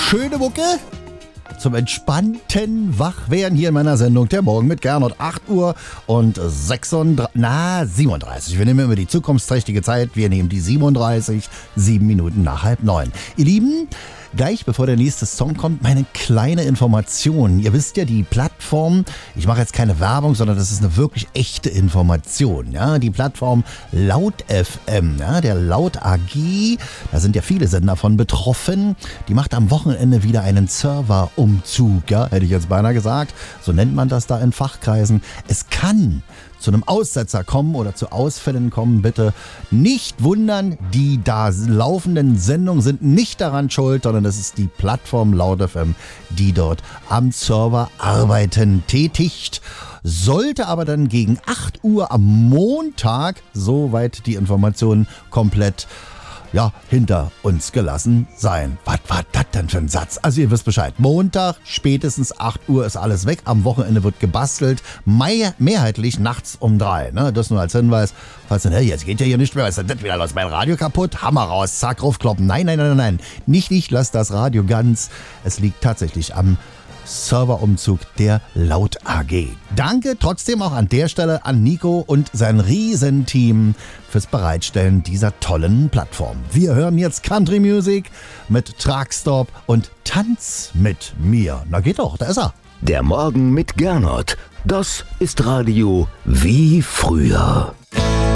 schöne Mucke zum entspannten Wachwerden hier in meiner Sendung Der Morgen mit Gernot. 8 Uhr und 37. Wir nehmen immer die zukunftsträchtige Zeit. Wir nehmen die 37, 7 Minuten nach 8:30. Ihr Lieben, gleich bevor der nächste Song kommt, meine kleine Information. Ihr wisst ja, die Plattform, ich mache jetzt keine Werbung, sondern das ist eine wirklich echte Information. Ja? Die Plattform Laut FM, ja? Der Laut AG, da sind ja viele Sender von betroffen. Die macht am Wochenende wieder einen Serverumzug, ja? Hätte ich jetzt beinahe gesagt. So nennt man das da in Fachkreisen. Es kann zu einem Aussetzer kommen oder zu Ausfällen kommen, bitte nicht wundern. Die da laufenden Sendungen sind nicht daran schuld, sondern es ist die Plattform Laut FM, die dort am Server tätigt. Sollte aber dann gegen 8 Uhr am Montag, soweit die Informationen, komplett hinter uns gelassen sein. Was war das denn für ein Satz? Also ihr wisst Bescheid. Montag, spätestens 8 Uhr ist alles weg. Am Wochenende wird gebastelt. Mehrheitlich nachts um 3. Ne? Das nur als Hinweis. Falls dann, hey, jetzt geht ja hier nicht mehr. Was ist denn das wieder los? Mein Radio kaputt? Hammer raus. Zack, raufkloppen. Nein. Nicht, lasst das Radio ganz. Es liegt tatsächlich am Serverumzug der Laut AG. Danke trotzdem auch an der Stelle an Nico und sein Riesenteam fürs Bereitstellen dieser tollen Plattform. Wir hören jetzt Country Music mit Truckstop und Tanz mit mir. Na geht doch, da ist er. Der Morgen mit Gernot. Das ist Radio wie früher.